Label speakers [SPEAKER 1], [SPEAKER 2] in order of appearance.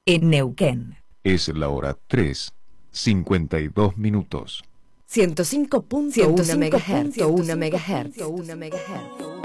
[SPEAKER 1] en Neuquén.
[SPEAKER 2] Es la hora 3:52 minutos.
[SPEAKER 3] 105.1 MHz.